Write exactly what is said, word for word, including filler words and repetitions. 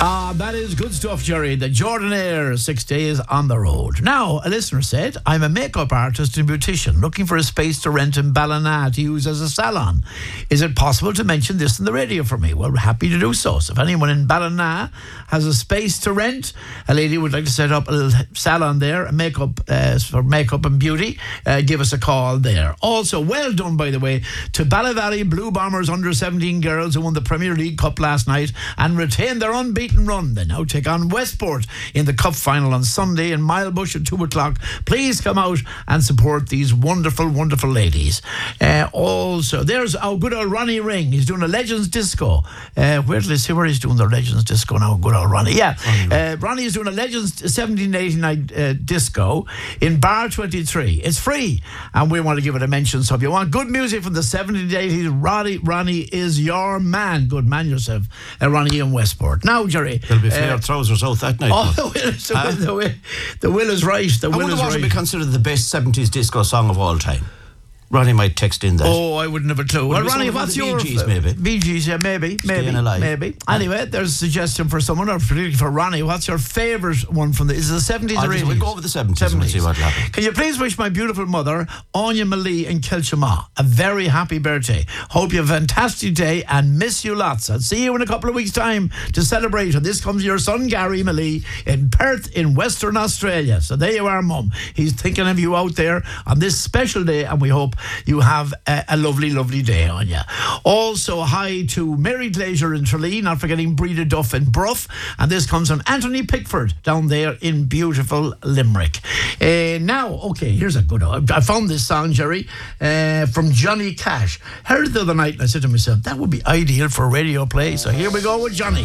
Ah, that is good stuff, Jerry. The Jordanaire, six days on the road. Now, a listener said, I'm a makeup artist and beautician looking for a space to rent in Ballina to use as a salon. Is it possible to mention this in the radio for me? Well, we're happy to do so. So if anyone in Ballina has a space to rent, a lady would like to set up a little salon there, a makeup uh, for makeup and beauty, uh, give us a call there. Also, well done, by the way, to Ballivalley Blue Bombers under seventeen girls who won the Premier League Cup last night and retained their unbeaten run. They now take on Westport in the Cup final on Sunday in Milebush at two o'clock. Please come out and support these wonderful, wonderful ladies. Uh, also, there's our good old Ronnie Ring. He's doing a Legends Disco. Uh, where did I see where he's doing the Legends Disco now? Good old Ronnie. Yeah, uh, Ronnie is doing a Legends seventeen eighty-nine uh, Disco in Bar twenty-three. It's free, and we want to give it a mention. So if you want good music from the seventies, eighties, Ronnie, Ronnie is your man. Good man yourself, uh, Ronnie in Westport. Now, Jerry. There'll be fair uh, trousers out that night. Oh, the will, is, the, huh? will, the, will, the will is right. The I will wonder is what right. would be considered the best seventies disco song of all time. Ronnie might text in that. Oh, I wouldn't have a clue. Well, Ronnie, what's your... Bee Gees, maybe. Bee Gees, yeah, maybe. Maybe. Staying Alive. Maybe. Anyway, there's a suggestion for someone, or particularly for Ronnie. What's your favourite one from the... Is it the seventies or eighties? We'll go over the seventies, seventies. And we'll see what happens. Can you please wish my beautiful mother, Anya Malee in Kilchama, a very happy birthday. Hope you have a fantastic day and miss you lots. I'll see you in a couple of weeks' time to celebrate. And this comes your son, Gary Malee, in Perth in Western Australia. So there you are, Mum. He's thinking of you out there on this special day, and we hope you have a, a lovely, lovely day on you. Also, hi to Mary Glazier in Tralee, not forgetting Breda Duff in Bruff. And this comes from Anthony Pickford down there in beautiful Limerick. Uh, now, okay, here's a good one. I found this song, Jerry, uh, from Johnny Cash. Heard it the other night, and I said to myself, that would be ideal for a radio play. So here we go with Johnny.